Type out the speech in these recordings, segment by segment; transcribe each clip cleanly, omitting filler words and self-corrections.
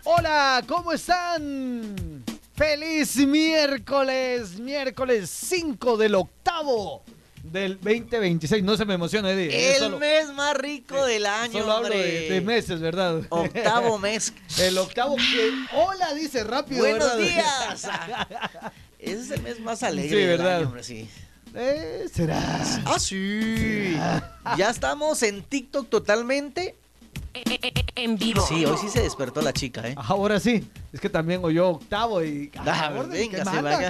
Hola, ¿cómo están? ¡Feliz miércoles! Miércoles 5 del octavo del 2026. No se me emociona, Eddie. El mes más rico del año, Solo hablo hombre. de meses, ¿verdad? Octavo mes. El octavo que... Hola, dice rápido, ¡Buenos ¿verdad? días! Ese es el mes más alegre Sí, del ¿verdad? año, hombre, sí. ¿Será? ¡Ah, sí! Ya estamos en TikTok totalmente. En vivo. Sí, hoy sí se despertó la chica, ¿eh? Ahora sí. Es que también oyó octavo y... Venga, ¿qué se manda? vaya.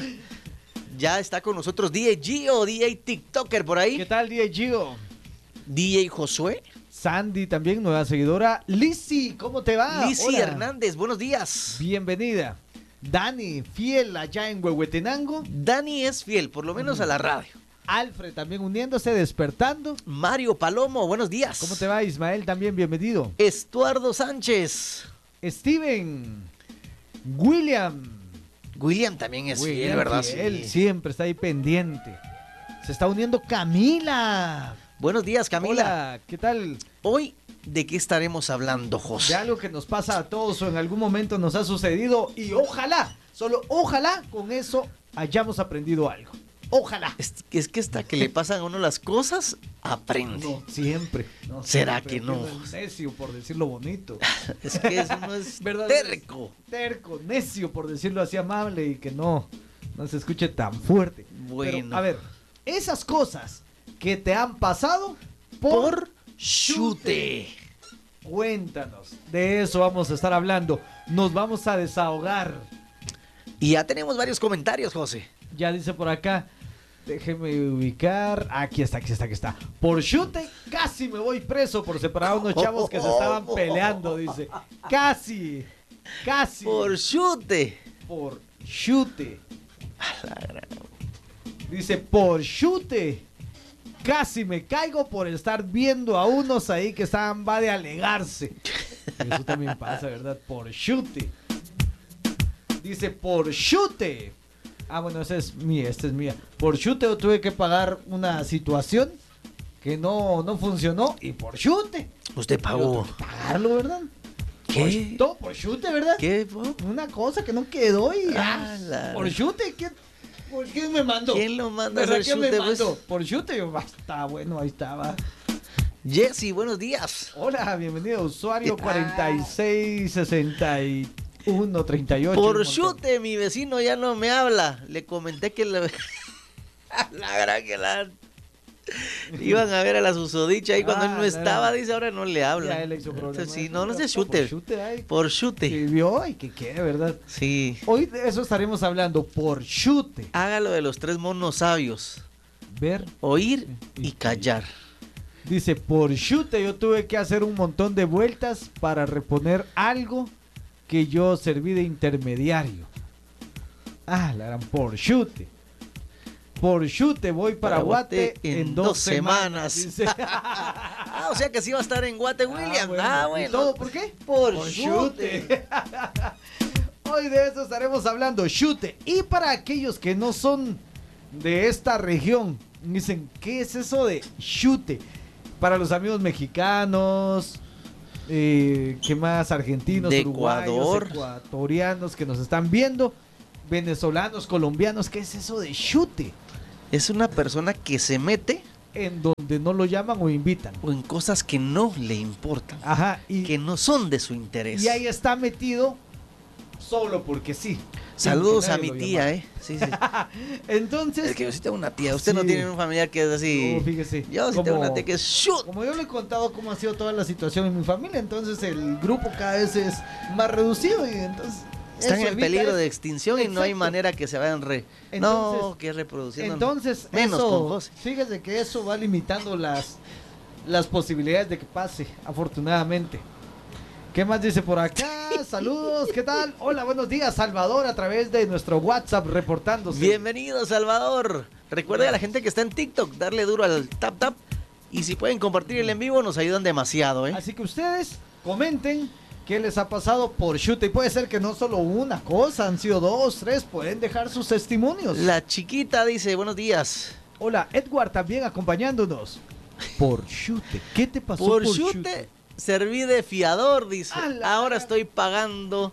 Ya está con nosotros DJ Gio, DJ TikToker por ahí. ¿Qué tal, DJ Gio? DJ Josué. Sandy también, nueva seguidora. Lizzy, ¿cómo te va? Lizzy Hola. Hernández, buenos días. Bienvenida. Dani, fiel allá en Huehuetenango. Dani es fiel, por lo menos a la radio. Alfred también uniéndose, despertando. Mario Palomo, buenos días. ¿Cómo te va, Ismael? También bienvenido. Estuardo Sánchez. Steven. William. William también es fiel, ¿verdad? Él Sí. siempre está ahí pendiente. Se está uniendo Camila. Buenos días, Camila. Hola, ¿qué tal? Hoy, ¿de qué estaremos hablando, De José? algo que nos pasa a todos o en algún momento nos ha sucedido y ojalá, solo ojalá con eso hayamos aprendido algo. Ojalá. Es que hasta que le pasan a uno las cosas, aprende. No, siempre. No, ¿Será siempre. que no? Uno es necio, por decirlo bonito. Es que eso no es ¿Verdad? terco. Terco, necio, por decirlo así amable y que no se escuche tan fuerte. Bueno. Pero, a ver, esas cosas que te han pasado Por chute. Cuéntanos, de eso vamos a estar hablando. Nos vamos a desahogar. Y ya tenemos varios comentarios, José. Ya dice por acá, déjeme ubicar. Aquí está. Por chute, casi me voy preso por separar a unos chavos que se estaban peleando, dice. Casi. Por chute. Por chute. Dice, por chute. Casi me caigo por estar viendo a unos ahí que estaban va de alegarse. Eso también pasa, ¿verdad? Por chute. Dice, por chute. Ah, bueno, esta es mía. Por chute yo tuve que pagar una situación que no funcionó y por chute. Usted Yo pagó. tuve que pagarlo, ¿verdad? ¿Qué? Todo por chute, ¿verdad? ¿Qué? po? Una cosa que no quedó y... por chute, ¿por qué me mandó? ¿Quién lo manda a ¿Verdad? hacer ¿Quién me chute, pues? mandó? Por chute, yo, está bueno, ahí estaba. Jessy, buenos días. Hola, bienvenido, usuario ¿Qué tal? 466138. Por chute, mi vecino ya no me habla. Le comenté que la gran que la iban a ver a la susodicha ahí cuando él no Ah, estaba, no. dice, ahora no le habla. Ya él hizo problema. Entonces, sí, no se chute. Por chute, ay. Por chute. Que vio y que quiere, ¿verdad? Sí. Hoy de eso estaremos hablando, por chute. Hágalo de los 3 monos sabios. Ver. Oír y callar. Dice, por chute yo tuve que hacer un montón de vueltas para reponer algo que yo serví de intermediario. Ah, la gran por chute. Por chute voy para Guate en 2 semanas. Dice. Ah, o sea que sí va a estar en Guate, William. ¿Y todo por qué? Por chute. Hoy de eso estaremos hablando, chute. Y para aquellos que no son de esta región, dicen, ¿qué es eso de chute? Para los amigos mexicanos, ¿qué más? Argentinos, De uruguayos, Ecuador. ecuatorianos que nos están viendo, venezolanos, colombianos, ¿qué es eso de chute? Es una persona que se mete En donde no lo llaman o invitan. o en cosas que no le importan, Ajá, que no son de su interés. y ahí está metido solo porque sí. Saludos Sin a que mi nadie lo tía, llame. Sí, sí. Entonces, Es que yo sí tengo una tía. Usted no Sí. tiene un familiar que es así. fíjese, Yo sí tengo una tía que es shoot. como yo le he contado cómo ha sido toda la situación en mi familia, entonces el grupo cada vez es más reducido y entonces Están eso en evita peligro eso. de extinción y no hay Exacto. manera que se vayan no, Entonces- que reproduciendo. Entonces, menos eso, con José. fíjese que eso va limitando las posibilidades de que pase, afortunadamente. ¿Qué más dice por acá? Saludos, ¿qué tal? Hola, buenos días, Salvador, a través de nuestro WhatsApp reportándose. Bienvenido, Salvador. Recuerda a la gente que está en TikTok, darle duro al tap tap. Y si pueden compartir el en vivo, nos ayudan demasiado, ¿eh? Así que ustedes comenten qué les ha pasado por chute. Y puede ser que no solo una cosa, han sido 2, 3, pueden dejar sus testimonios. La chiquita dice, buenos días. Hola, Edward también acompañándonos. Por chute, ¿qué te pasó Por chute, serví de fiador, dice. ¡A la Ahora gran! estoy pagando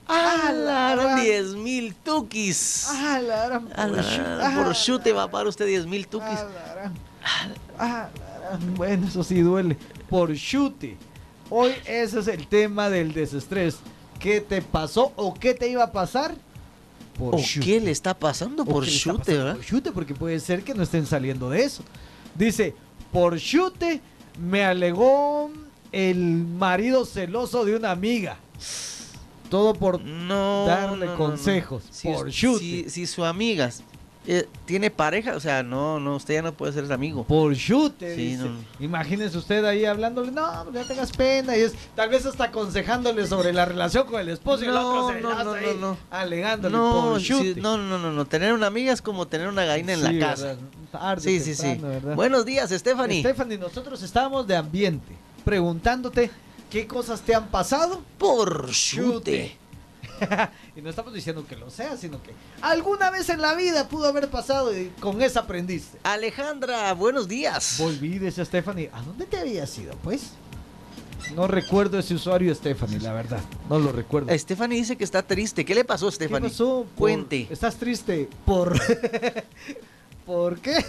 ¡Ah, la gran! gran! 10,000 tuquis. ¡Ah, la gran! Ah, la gran, por chute va a pagar usted 10,000 tuquis. ¡Ah, la gran! ¡Ah, la gran! Bueno, eso sí duele. Por chute. Hoy ese es el tema del desestrés. ¿Qué te pasó o qué te iba a pasar? Por ¿O chute. qué le está pasando ¿O por qué le está chute, pasando verdad? por chute? Porque puede ser que no estén saliendo de eso. Dice, por chute me alegó el marido celoso de una amiga. Todo por No. darle no, no, consejos. no. Si, Por chute. si su amiga tiene pareja, o sea, no, usted ya no puede ser amigo. Por chute, Sí, dice. no. Imagínese usted ahí hablándole, no, no tengas pena. Y es tal vez hasta aconsejándole sobre la relación con el esposo y el No, otro se no, la no, hace no, ahí no. alegándole No, por chute. no. Tener una amiga es como tener una gallina en Sí, la casa. ¿verdad? Tarde, Sí, sí. temprano, ¿verdad? Buenos días, Stephanie. Stephanie, nosotros estábamos de ambiente, preguntándote qué cosas te han pasado. Por chute. Y no estamos diciendo que lo sea, sino que alguna vez en la vida pudo haber pasado y con esa aprendiste. Alejandra, buenos días. Volví, dice Stephanie. ¿A dónde te habías ido, pues? No recuerdo ese usuario, Stephanie, la verdad. No lo recuerdo. Stephanie dice que está triste. ¿Qué le pasó, ¿Qué Stephanie? pasó? Cuente. ¿Estás triste? ¿Por ¿Por qué?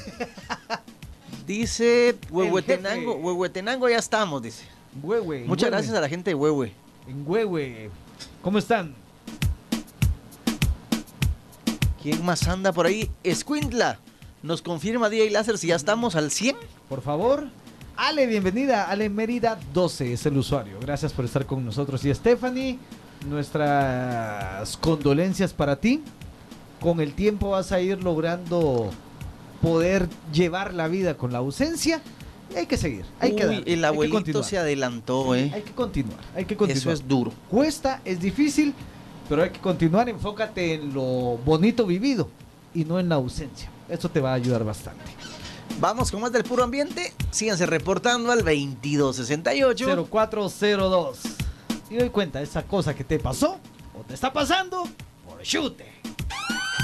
Dice jefe. Huehuetenango ya estamos, dice. Huehue. Muchas gracias a la gente de Huehue. En Huehue. ¿Cómo están? ¿Quién más anda por ahí? Escuintla. Nos confirma Día y Láser si ya estamos al 100. Por favor. Ale, bienvenida. Ale Mérida 12 es el usuario. Gracias por estar con nosotros. Y Stephanie, nuestras condolencias para ti. Con el tiempo vas a ir logrando poder llevar la vida con la ausencia. Y hay que seguir. Hay que Uy, darle, el hay que abuelito continuar. se adelantó, ¿eh? Hay que continuar. Hay que continuar. Eso es duro. Cuesta, es difícil, pero hay que continuar. Enfócate en lo bonito vivido y no en la ausencia. Eso te va a ayudar bastante. Vamos con más del puro ambiente. Síganse reportando al 2268. 0402. Y doy cuenta, esa cosa que te pasó o te está pasando por chute.